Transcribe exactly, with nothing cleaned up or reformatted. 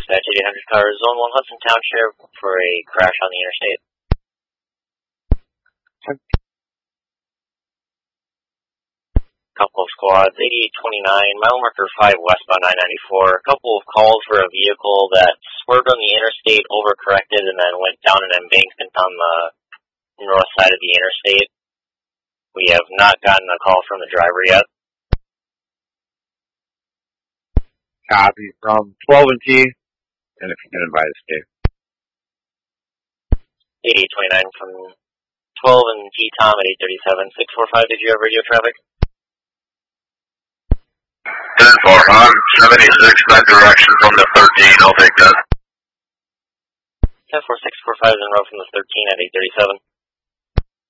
Dispatch eight hundred car, Zone one Hudson Township for a crash on the interstate. Couple of squads, eighty-eight twenty-nine, mile marker five westbound nine ninety-four. A couple of calls for a vehicle that swerved on the interstate, overcorrected, and then went down an embankment on the north side of the interstate. We have not gotten a call from the driver yet. Copy from twelve and T, and if you can advise Dave. eighty-eight twenty-nine from twelve and T Tom at eight thirty-seven. six four five, did you have radio traffic? ten four, I'm seventy-six, that direction from the thirteen, I'll take that. ten four, six four five is en route from the thirteen at eight thirty-seven.